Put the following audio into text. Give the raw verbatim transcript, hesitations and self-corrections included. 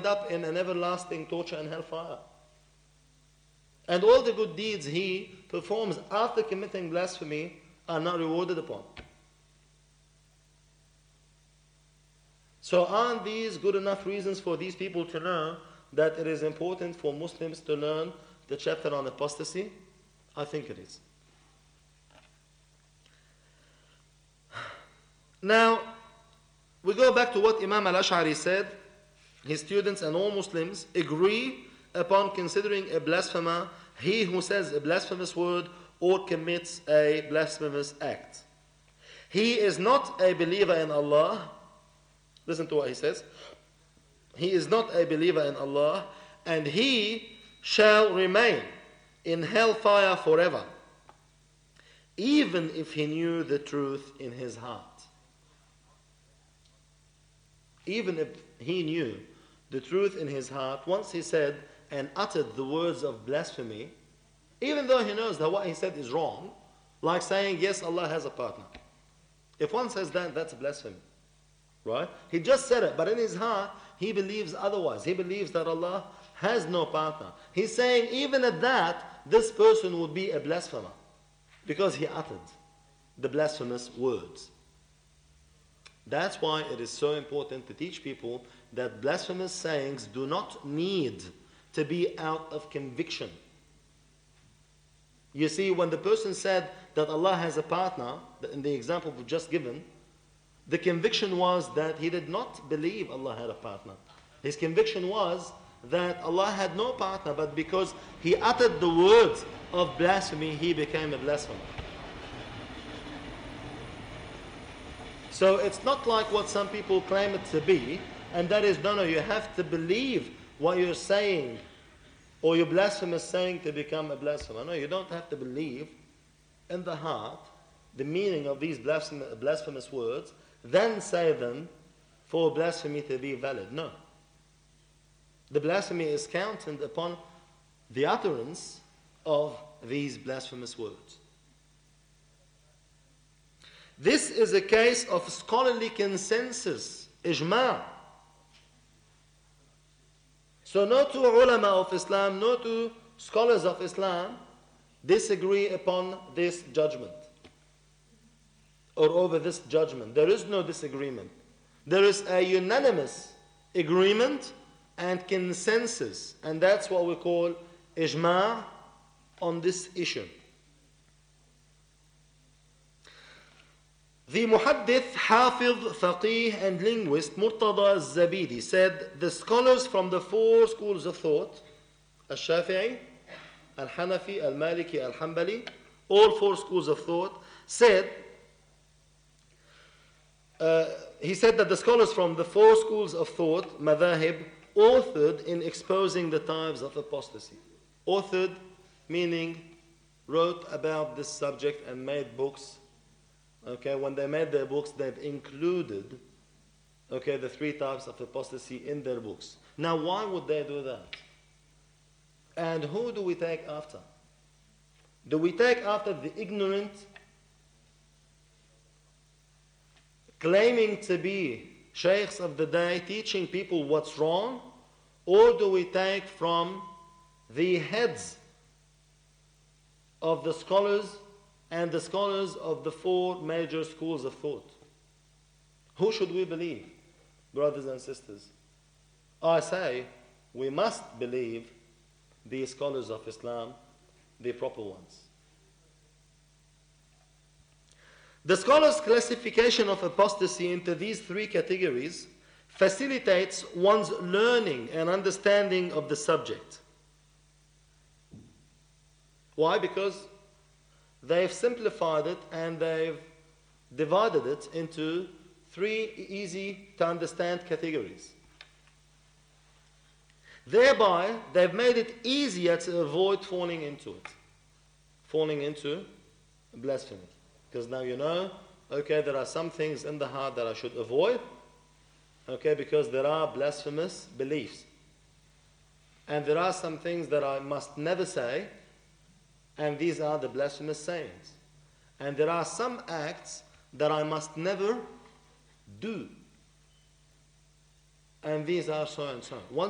end up in an everlasting torture and hellfire. And all the good deeds he performs after committing blasphemy are not rewarded upon. So aren't these good enough reasons for these people to know that it is important for Muslims to learn the chapter on apostasy? I think it is. Now, we go back to what Imam al-Ash'ari said. His students and all Muslims agree upon considering a blasphemer he who says a blasphemous word or commits a blasphemous act. He is not a believer in Allah. Listen to what he says. He is not a believer in Allah, and he shall remain in hellfire forever, even if he knew the truth in his heart. Even if he knew the truth in his heart, once he said and uttered the words of blasphemy, even though he knows that what he said is wrong, like saying, yes, Allah has a partner. If one says that, that's blasphemy. Right? He just said it, but in his heart, he believes otherwise. He believes that Allah has no partner. He's saying, even at that, this person would be a blasphemer because he uttered the blasphemous words. That's why it is so important to teach people that blasphemous sayings do not need to be out of conviction. You see, when the person said that Allah has a partner, in the example we've just given, the conviction was that he did not believe Allah had a partner. His conviction was that Allah had no partner, but because he uttered the words of blasphemy, he became a blasphemer. So it's not like what some people claim it to be, and that is, no, no, you have to believe what you're saying, or your blasphemous saying to become a blasphemer. No, you don't have to believe in the heart the meaning of these blasphemous, blasphemous words, then say them for blasphemy to be valid. No. The blasphemy is counted upon the utterance of these blasphemous words. This is a case of scholarly consensus, ijma'. So no two ulama of Islam, no two scholars of Islam disagree upon this judgment or over this judgment. There is no disagreement. There is a unanimous agreement and consensus, and that's what we call ijma' on this issue. The muhaddith, hafiz, faqih, and linguist Murtada al-Zabidi said the scholars from the four schools of thought, al-Shafi'i, al-Hanafi, al-Maliki, al-Hanbali, all four schools of thought, said, uh, he said that the scholars from the four schools of thought, madhahib, authored in exposing the types of apostasy. Authored meaning wrote about this subject and made books. Okay, when they made their books, they've included, okay, the three types of apostasy in their books. Now, why would they do that? And who do we take after? Do we take after the ignorant, claiming to be sheikhs of the day, teaching people what's wrong? Or do we take from the heads of the scholars and the scholars of the four major schools of thought? Who should we believe, brothers and sisters? I say we must believe the scholars of Islam, the proper ones. The scholars' classification of apostasy into these three categories facilitates one's learning and understanding of the subject. Why? Because they've simplified it and they've divided it into three easy to understand categories. Thereby, they've made it easier to avoid falling into it. Falling into blasphemy. Because now you know, okay, there are some things in the heart that I should avoid, okay, because there are blasphemous beliefs. And there are some things that I must never say, and these are the blasphemous sayings. And there are some acts that I must never do, and these are so and so. Once